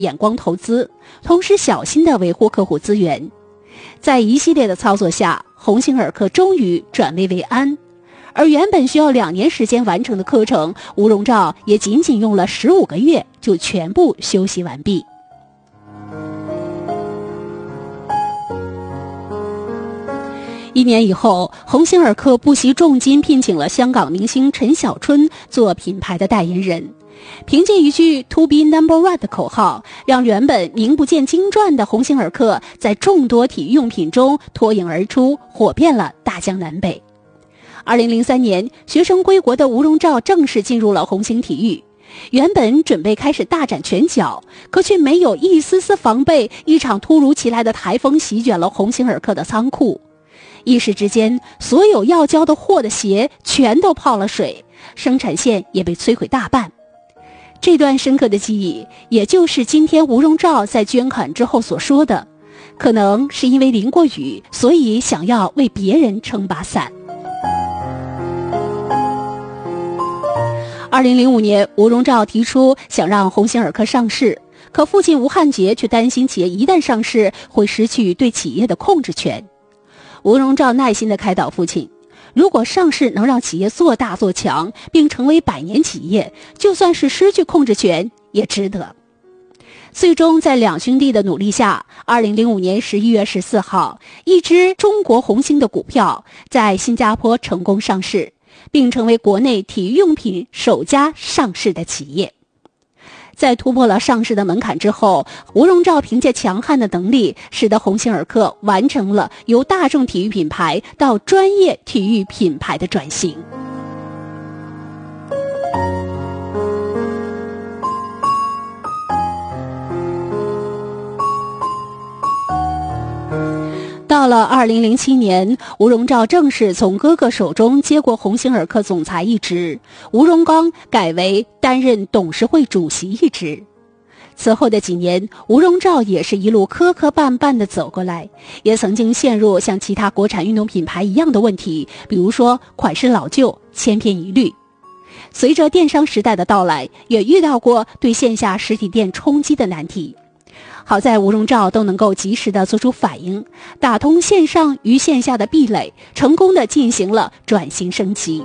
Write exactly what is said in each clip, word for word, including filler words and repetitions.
眼光投资，同时小心地维护客户资源。在一系列的操作下，鸿星尔克终于转危为安，而原本需要两年时间完成的课程，吴荣照也仅仅用了十五个月就全部修习完毕。一年以后，鸿星尔克不惜重金聘请了香港明星陈小春做品牌的代言人，凭借一句 To be number one 的口号，让原本名不见经传的鸿星尔克在众多体育用品中脱颖而出，火遍了大江南北。二零零三年，学生归国的吴荣照正式进入了鸿星体育。原本准备开始大展拳脚，可却没有一丝丝防备，一场突如其来的台风席卷了鸿星尔克的仓库。一时之间，所有要交的货的鞋全都泡了水，生产线也被摧毁大半。这段深刻的记忆，也就是今天吴荣照在捐款之后所说的，可能是因为淋过雨，所以想要为别人撑把伞。二零零五年，吴荣照提出想让鸿星尔克上市，可父亲吴汉杰却担心企业一旦上市会失去对企业的控制权。吴荣照耐心地开导父亲，如果上市能让企业做大做强，并成为百年企业，就算是失去控制权也值得。最终在两兄弟的努力下，二零零五年十一月十四号，一只中国鸿星的股票在新加坡成功上市，并成为国内体育用品首家上市的企业。在突破了上市的门槛之后，吴荣照凭借强悍的能力，使得鸿星尔克完成了由大众体育品牌到专业体育品牌的转型。到了二零零七年，吴荣照正式从哥哥手中接过鸿星尔克总裁一职，吴荣刚改为担任董事会主席一职。此后的几年，吴荣照也是一路磕磕绊绊地走过来，也曾经陷入像其他国产运动品牌一样的问题，比如说款式老旧、千篇一律。随着电商时代的到来，也遇到过对线下实体店冲击的难题。好在吴荣照都能够及时地做出反应，打通线上与线下的壁垒，成功地进行了转型升级。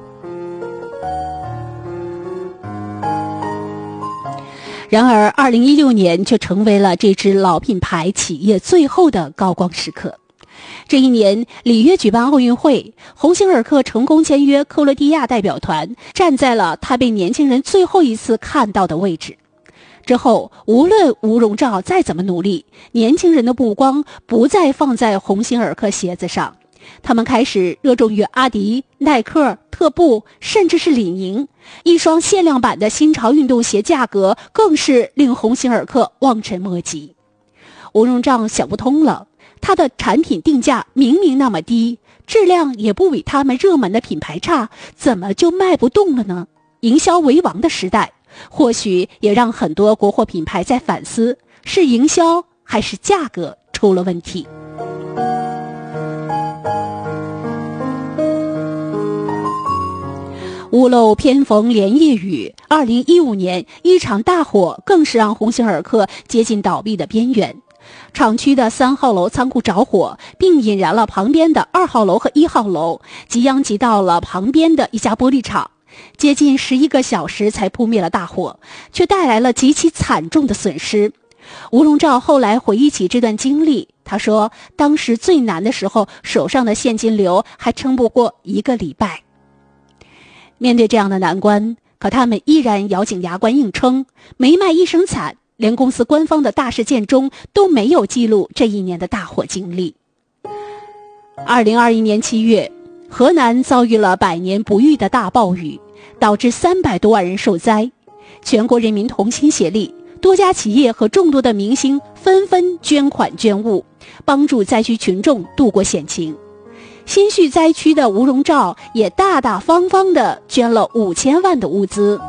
然而二零一六年却成为了这支老品牌企业最后的高光时刻。这一年，里约举办奥运会，鸿星尔克成功签约克罗地亚代表团，站在了他被年轻人最后一次看到的位置。之后，无论吴荣照再怎么努力，年轻人的目光不再放在鸿星尔克鞋子上，他们开始热衷于阿迪、耐克、特步，甚至是李宁。一双限量版的新潮运动鞋价格更是令鸿星尔克望尘莫及。吴荣照想不通了，他的产品定价明明那么低，质量也不比他们热门的品牌差，怎么就卖不动了呢？营销为王的时代，或许也让很多国货品牌在反思，是营销还是价格出了问题。屋漏偏逢连夜雨，二零一五年一场大火更是让鸿星尔克接近倒闭的边缘。厂区的三号楼仓库着火，并引燃了旁边的二号楼和一号楼，即殃及到了旁边的一家玻璃厂。接近十一个小时才扑灭了大火，却带来了极其惨重的损失。吴荣照后来回忆起这段经历，他说当时最难的时候，手上的现金流还撑不过一个礼拜。面对这样的难关，可他们依然咬紧牙关硬撑，没卖一声惨，连公司官方的大事件中都没有记录这一年的大火经历。二零二一年七月，河南遭遇了百年不遇的大暴雨，导致三百多万人受灾。全国人民同心协力，多家企业和众多的明星纷纷捐款捐物，帮助灾区群众度过险情。心绪灾区的吴荣照也大大方方地捐了五千万的物资。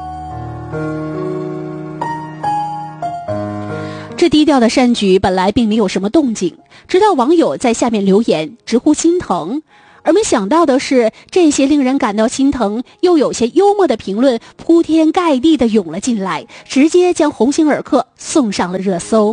这低调的善举本来并没有什么动静，直到网友在下面留言直呼心疼， 而没想到的是，这些令人感到心疼又有些幽默的评论铺天盖地地涌了进来，直接将鸿星尔克送上了热搜。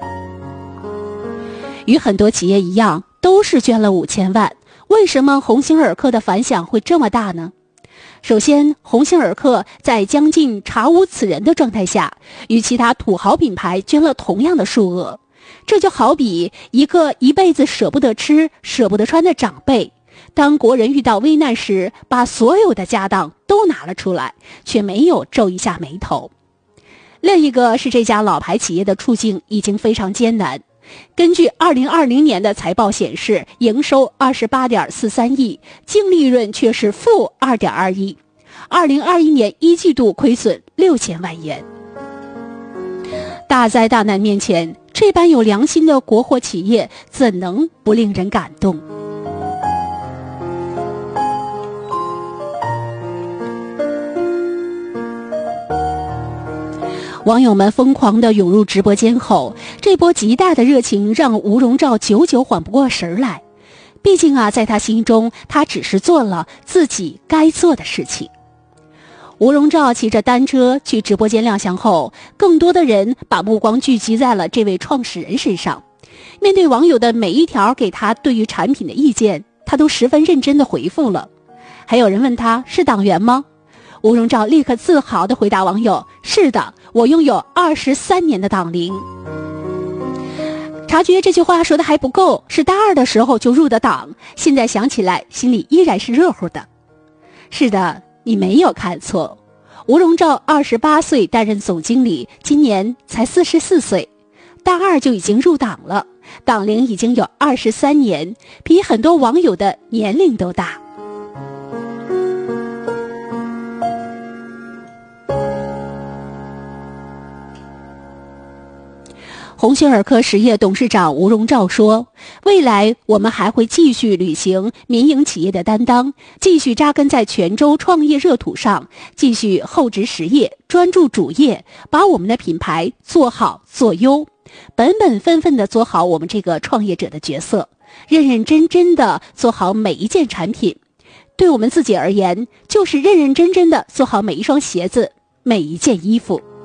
与很多企业一样，都是捐了五千万，为什么鸿星尔克的反响会这么大呢？首先，鸿星尔克在将近查无此人的状态下，与其他土豪品牌捐了同样的数额。这就好比一个一辈子舍不得吃、舍不得穿的长辈，当国人遇到危难时，把所有的家当都拿了出来，却没有皱一下眉头。另一个是这家老牌企业的处境已经非常艰难。根据二零二零年的财报显示，营收 二十八点四三亿，净利润却是负 二点二亿，二零二一年一季度亏损六千万元。大灾大难面前，这般有良心的国货企业怎能不令人感动？网友们疯狂地涌入直播间后，这波极大的热情让吴荣照久久缓不过神来。毕竟啊，在他心中，他只是做了自己该做的事情。吴荣照骑着单车去直播间亮相后，更多的人把目光聚集在了这位创始人身上。面对网友的每一条给他对于产品的意见，他都十分认真地回复了。还有人问他是党员吗？吴荣照立刻自豪地回答网友：是的，我拥有二十三年的党龄。察觉这句话说的还不够，是大二的时候就入的党，现在想起来心里依然是热乎的。是的，你没有看错，吴荣照二十八岁担任总经理，今年才四十四岁，大二就已经入党了，党龄已经有二十三年，比很多网友的年龄都大。鸿星尔克实业董事长吴荣照说，未来我们还会继续履行民营企业的担当，继续扎根在泉州创业热土上，继续厚植实业，专注主业，把我们的品牌做好做优，本本分分地做好我们这个创业者的角色，认认真真地做好每一件产品。对我们自己而言，就是认认真真地做好每一双鞋子，每一件衣服。